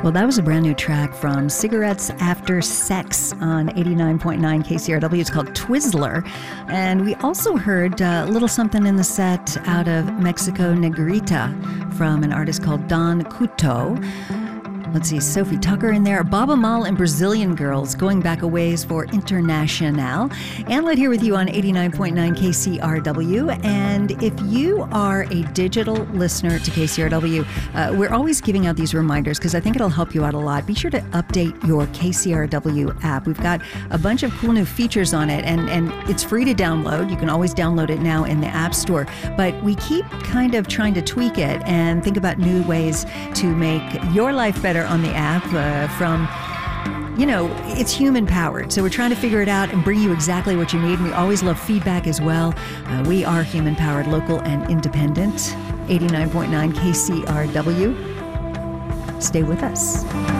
Well, that was a brand new track from Cigarettes After Sex on 89.9 KCRW. It's called Twizzler. And we also heard a little something in the set out of Mexico Negrita from an artist called Don Couto. Let's see, Sophie Tucker in there. Baba Mal and Brazilian Girls, going back a ways for International. Ann-Lett here with you on 89.9 KCRW. And if you are a digital listener to KCRW, we're always giving out these reminders because I think it'll help you out a lot. Be sure to update your KCRW app. We've got a bunch of cool new features on it, and it's free to download. You can always download it now in the App Store. But we keep kind of trying to tweak it and think about new ways to make your life better on the app it's human powered. So we're trying to figure it out and bring you exactly what you need. And we always love feedback as well. We are human powered, local and independent. 89.9 KCRW. Stay with us.